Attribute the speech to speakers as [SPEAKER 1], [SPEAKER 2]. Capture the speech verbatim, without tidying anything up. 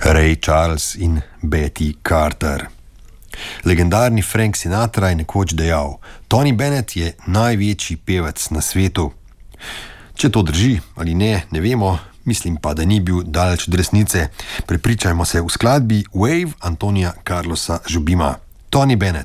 [SPEAKER 1] Ray Charles in Betty Carter. Legendarni Frank Sinatra je nekoč dejal: Tony Bennett je največji pevec na svetu. Če to drži ali ne, ne vemo, mislim pa, da ni bil daleč od resnice. Prepričajmo se v skladbi Wave Antonija Carlosa Jobima. Tony Bennett.